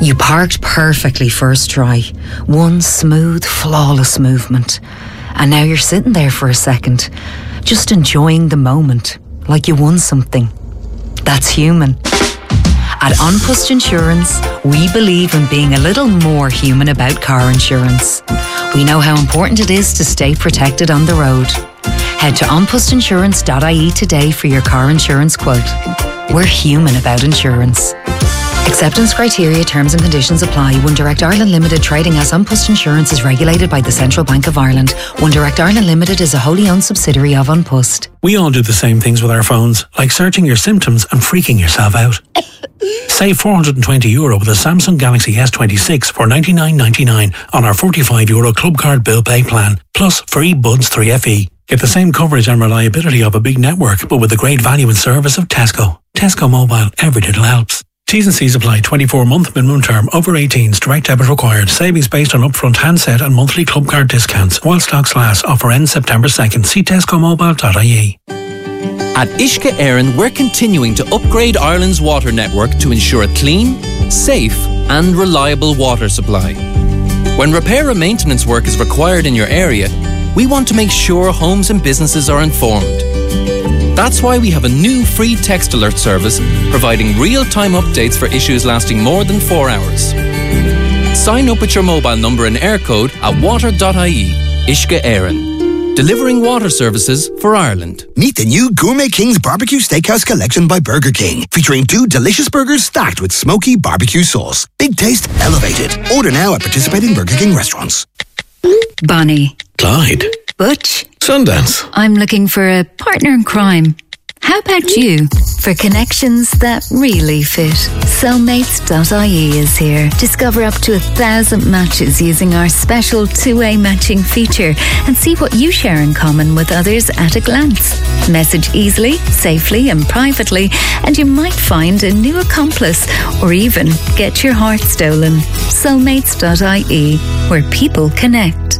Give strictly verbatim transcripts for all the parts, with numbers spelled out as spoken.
You parked perfectly first try. One smooth, flawless movement. And now you're sitting there for a second, just enjoying the moment, like you won something. That's human. At An Post Insurance, we believe in being a little more human about car insurance. We know how important it is to stay protected on the road. Head to an post insurance dot I E today for your car insurance quote. We're human about insurance. Acceptance criteria, terms and conditions apply. One Direct Ireland Limited, trading as An Post Insurance, is regulated by the Central Bank of Ireland. One Direct Ireland Limited is a wholly owned subsidiary of An Post. We all do the same things with our phones, like searching your symptoms and freaking yourself out. Save four hundred twenty euro with a Samsung Galaxy S twenty-six for ninety-nine ninety-nine on our forty-five euro Club Card Bill Pay plan, plus free Buds three F E. Get the same coverage and reliability of a big network, but with the great value and service of Tesco. Tesco Mobile, every little helps. T's and C's apply. twenty-four month minimum term. Over eighteens. Direct debit required. Savings based on upfront handset and monthly club card discounts. While stocks last. Offer ends September second. See tesco mobile dot I E. At Uisce Éireann, we're continuing to upgrade Ireland's water network to ensure a clean, safe and reliable water supply. When repair and maintenance work is required in your area, we want to make sure homes and businesses are informed. That's why we have a new free text alert service providing real-time updates for issues lasting more than four hours. Sign up with your mobile number and air code at water dot I E. Uisce Éireann. Delivering water services for Ireland. Meet the new Gourmet King's Barbecue Steakhouse Collection by Burger King, featuring two delicious burgers stacked with smoky barbecue sauce. Big taste, elevated. Order now at participating Burger King restaurants. Bonnie. Clyde. Butch. Sundance. I'm looking for a partner in crime. How about you? For connections that really fit, soulmates dot I E is here. Discover up to a thousand matches using our special two-way matching feature and see what you share in common with others at a glance. Message easily, safely and privately, and you might find a new accomplice or even get your heart stolen. soulmates dot I E, where people connect.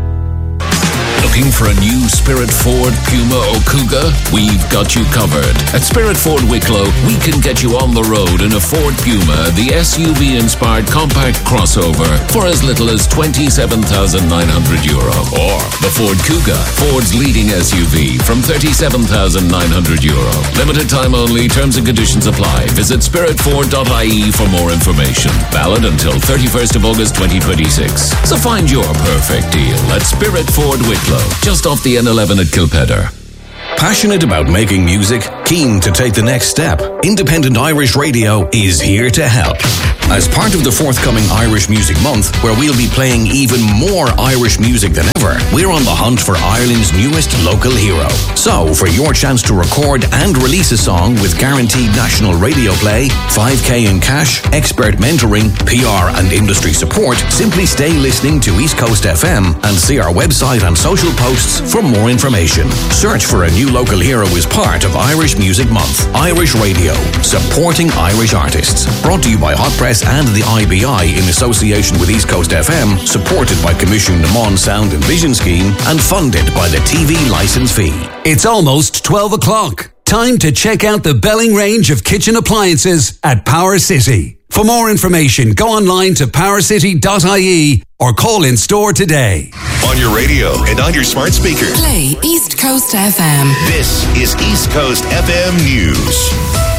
Looking for a new Spirit Ford, Puma or Kuga? We've got you covered. At Spirit Ford Wicklow, we can get you on the road in a Ford Puma, the S U V-inspired compact crossover, for as little as twenty-seven thousand nine hundred euro. Or the Ford Kuga, Ford's leading S U V, from thirty-seven thousand nine hundred euro. Limited time only, terms and conditions apply. Visit spirit ford dot I E for more information. Valid until thirty-first of August twenty twenty-six. So find your perfect deal at Spirit Ford Wicklow, just off the N eleven at Kilpedder. Passionate about making music? Keen to take the next step? Independent Irish Radio is here to help. As part of the forthcoming Irish Music Month, where we'll be playing even more Irish music than ever, we're on the hunt for Ireland's newest local hero. So, for your chance to record and release a song with guaranteed national radio play, five K in cash, expert mentoring, P R and industry support, simply stay listening to East Coast F M and see our website and social posts for more information. Search for a new local hero as part of Irish Music Month. Irish Radio, supporting Irish artists. Brought to you by Hot Press and the I B I in association with East Coast F M, supported by Commission Le Mans Sound and Vision Scheme, and funded by the T V licence fee. It's almost twelve o'clock. Time to check out the Belling range of kitchen appliances at Power City. For more information, go online to power city dot I E or call in store today. On your radio and on your smart speaker. Play East Coast F M. This is East Coast F M News.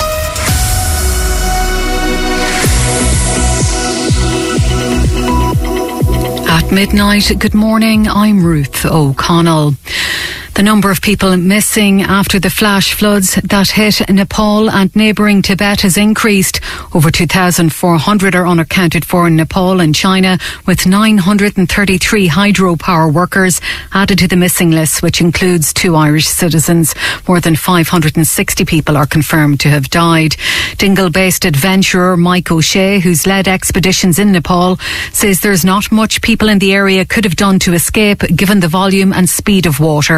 At midnight, good morning, I'm Ruth O'Connell. The number of people missing after the flash floods that hit Nepal and neighbouring Tibet has increased. Over two thousand four hundred are unaccounted for in Nepal and China, with nine hundred thirty-three hydropower workers added to the missing list, which includes two Irish citizens. More than five hundred sixty people are confirmed to have died. Dingle-based adventurer Mike O'Shea, who's led expeditions in Nepal, says there's not much people in the area could have done to escape given the volume and speed of water.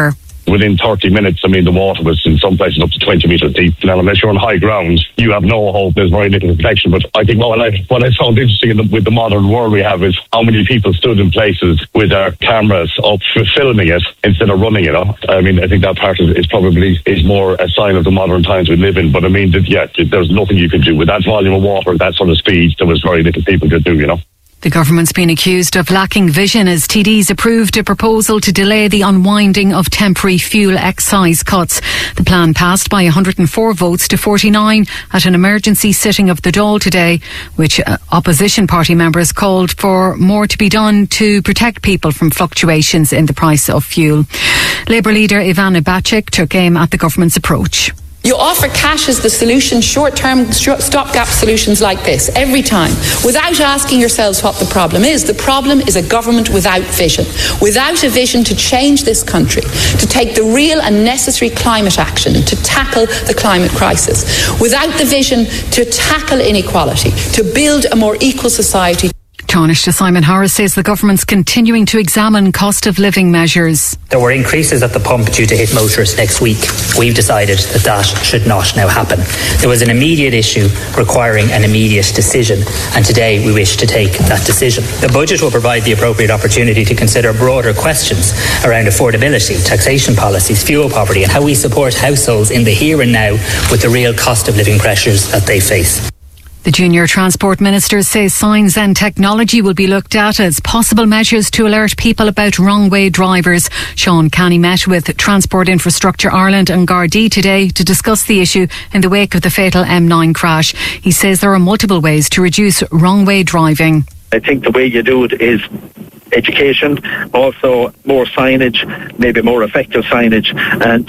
within thirty minutes, I mean, the water was in some places up to twenty metres deep. Now, unless you're on high ground, you have no hope. There's very little protection. But I think what I, what I found interesting in the, with the modern world we have is how many people stood in places with their cameras up for filming it instead of running it up. I mean, I think that part is, is probably is more a sign of the modern times we live in. But I mean, yeah, there's nothing you can do with that volume of water, that sort of speed. There was very little people could do, you know. The government's been accused of lacking vision as T Ds approved a proposal to delay the unwinding of temporary fuel excise cuts. The plan passed by one hundred four votes to forty-nine at an emergency sitting of the Dáil today, which uh, opposition party members called for more to be done to protect people from fluctuations in the price of fuel. Labour leader Ivana Bacik took aim at the government's approach. You offer cash as the solution, short-term stopgap solutions like this, every time, without asking yourselves what the problem is. The problem is a government without vision, without a vision to change this country, to take the real and necessary climate action, to tackle the climate crisis, without the vision to tackle inequality, to build a more equal society. Taoiseach Simon Harris says the government's continuing to examine cost of living measures. There were increases at the pump due to hit motorists next week. We've decided that that should not now happen. There was an immediate issue requiring an immediate decision, and today we wish to take that decision. The budget will provide the appropriate opportunity to consider broader questions around affordability, taxation policies, fuel poverty, and how we support households in the here and now with the real cost of living pressures that they face. The Junior Transport Minister says signs and technology will be looked at as possible measures to alert people about wrong-way drivers. Sean Canny met with Transport Infrastructure Ireland and Gardaí today to discuss the issue in the wake of the fatal M nine crash. He says there are multiple ways to reduce wrong-way driving. I think the way you do it is education, also more signage, maybe more effective signage, and